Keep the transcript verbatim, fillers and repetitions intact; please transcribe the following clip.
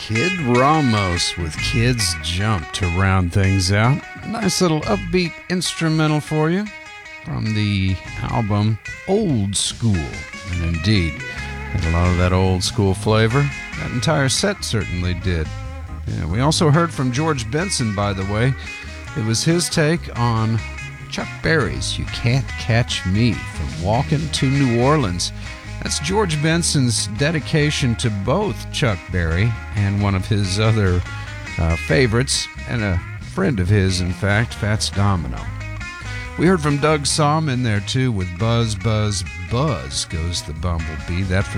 Kid Ramos with Kids Jump to round things out. Nice little upbeat instrumental for you from the album Old School. And indeed, had a lot of that old school flavor. That entire set certainly did. Yeah, we also heard from George Benson, by the way. It was his take on Chuck Berry's You Can't Catch Me from Walking to New Orleans. That's George Benson's dedication to both Chuck Berry and one of his other uh, favorites, and a friend of his, in fact, Fats Domino. We heard from Doug Sahm in there, too, with Buzz, Buzz, Buzz Goes the Bumblebee. That from